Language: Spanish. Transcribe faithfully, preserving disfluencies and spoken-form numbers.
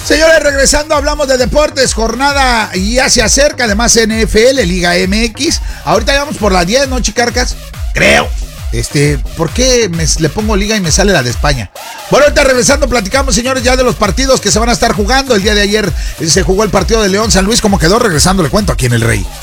Señores, regresando, hablamos de deportes, jornada ya se acerca, además N F L, Liga M X. Ahorita vamos por la diez, ¿no, Chicarcas? Creo. Este, ¿por qué me, le pongo liga y me sale la de España? Bueno, ahorita regresando platicamos, señores, ya de los partidos que se van a estar jugando. El día de ayer se jugó el partido de León San Luis. ¿Cómo quedó? Regresando le cuento aquí en El Rey.